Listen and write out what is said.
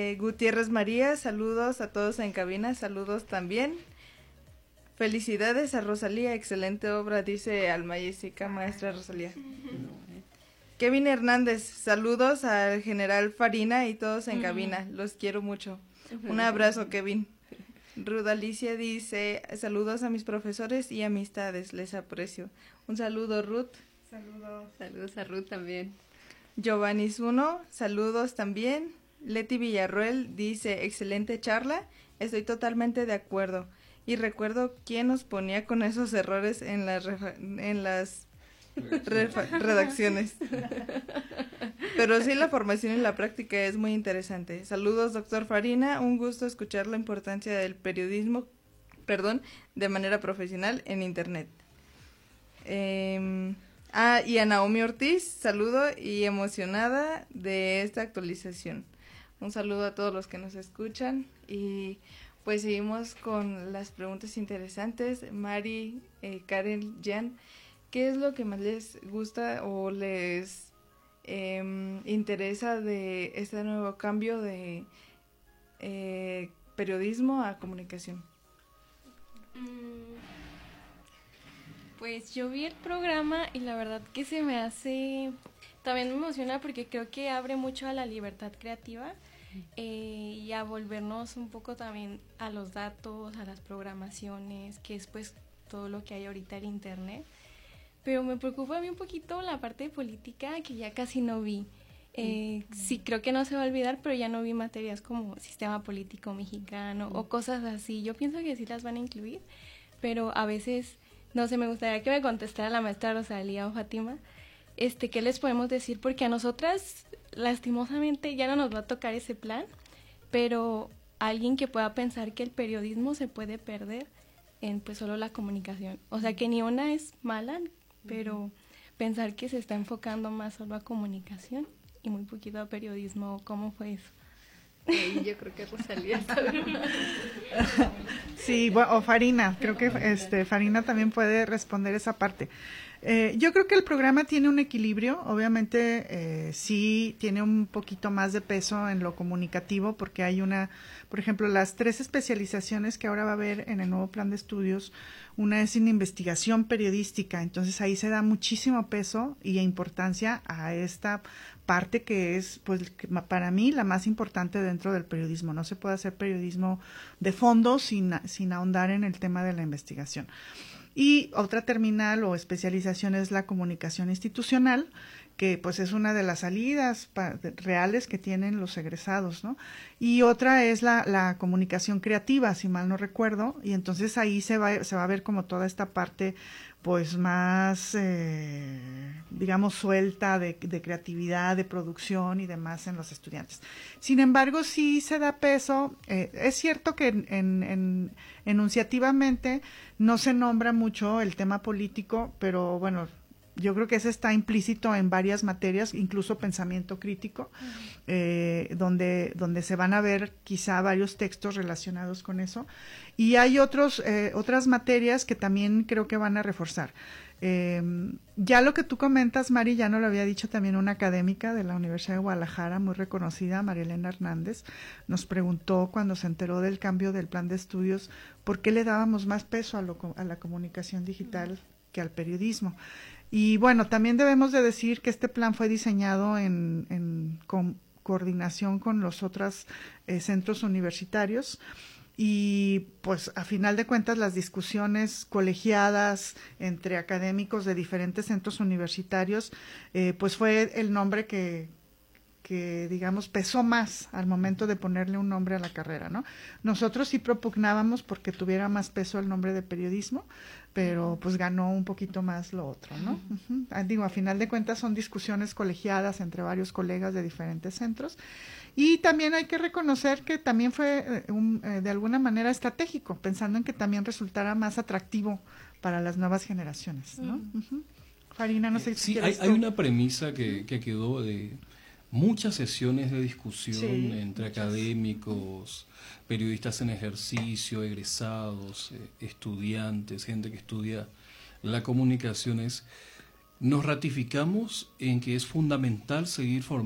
Gutiérrez María, saludos a todos en cabina, saludos también. Felicidades a Rosalía, excelente obra, dice Alma Jessica, maestra Rosalía. Kevin Hernández, saludos al general Farina y todos en cabina, los quiero mucho. Un abrazo, Kevin. Ruth Alicia dice, saludos a mis profesores y amistades, les aprecio. Un saludo, Ruth. Saludos a Ruth también. Giovanni Zuno, saludos también. Leti Villarroel dice, excelente charla, estoy totalmente de acuerdo. Y recuerdo quién nos ponía con esos errores en las redacciones. Pero sí, la formación y la práctica es muy interesante. Saludos, doctor Farina, un gusto escuchar la importancia del periodismo, de manera profesional en internet. Y a Naomi Ortiz, saludo y emocionada de esta actualización. Un saludo a todos los que nos escuchan y pues seguimos con las preguntas interesantes. Mari, Karen, Jan, ¿qué es lo que más les gusta o les interesa de este nuevo cambio de periodismo a comunicación? Pues yo vi el programa y la verdad que se me hace, también me emociona porque creo que abre mucho a la libertad creativa y a volvernos un poco también a los datos, a las programaciones, que es pues todo lo que hay ahorita en internet. Pero me preocupa a mí un poquito la parte de política que ya casi no vi. Sí, creo que no se va a olvidar, pero ya no vi materias como sistema político mexicano o cosas así. Yo pienso que sí las van a incluir, pero a veces... No sé, me gustaría que me contestara la maestra Rosalía o Fátima, ¿qué les podemos decir? Porque a nosotras, lastimosamente, ya no nos va a tocar ese plan, pero alguien que pueda pensar que el periodismo se puede perder en pues solo la comunicación. O sea, que ni una es mala, pero pensar que se está enfocando más solo a comunicación y muy poquito a periodismo, ¿cómo fue eso? Yo creo que Rosalía Sí, o Farina, creo que Farina también puede responder esa parte. Yo creo que el programa tiene un equilibrio, obviamente sí tiene un poquito más de peso en lo comunicativo porque hay por ejemplo, las 3 especializaciones que ahora va a haber en el nuevo plan de estudios, una es en investigación periodística, entonces ahí se da muchísimo peso y importancia a esta parte que es, pues, para mí la más importante dentro del periodismo. No se puede hacer periodismo de fondo sin ahondar en el tema de la investigación. Y otra terminal o especialización es la comunicación institucional, que pues es una de las salidas reales que tienen los egresados, ¿no? Y otra es la comunicación creativa, si mal no recuerdo, y entonces ahí se va a ver como toda esta parte pues más, digamos, suelta de creatividad, de producción y demás en los estudiantes. Sin embargo, sí se da peso, es cierto que enunciativamente no se nombra mucho el tema político, pero bueno, yo creo que ese está implícito en varias materias, incluso pensamiento crítico, donde se van a ver quizá varios textos relacionados con eso. Y hay otras materias que también creo que van a reforzar. Ya lo que tú comentas, Mari, ya no lo había dicho también una académica de la Universidad de Guadalajara, muy reconocida, María Elena Hernández, nos preguntó cuando se enteró del cambio del plan de estudios, ¿por qué le dábamos más peso a la comunicación digital que al periodismo? Y bueno, también debemos de decir que este plan fue diseñado en coordinación con los otros centros universitarios y pues a final de cuentas las discusiones colegiadas entre académicos de diferentes centros universitarios pues fue el nombre que digamos pesó más al momento de ponerle un nombre a la carrera, ¿no? Nosotros sí propugnábamos porque tuviera más peso el nombre de periodismo, pero pues ganó un poquito más lo otro, ¿no? Digo, a final de cuentas son discusiones colegiadas entre varios colegas de diferentes centros y también hay que reconocer que también fue de alguna manera estratégico, pensando en que también resultara más atractivo para las nuevas generaciones, ¿no? Farina, no sé si sí, hay una premisa que quedó de muchas sesiones de discusión entre académicos, periodistas en ejercicio, egresados, estudiantes, gente que estudia la comunicación. Nos ratificamos en que es fundamental seguir formando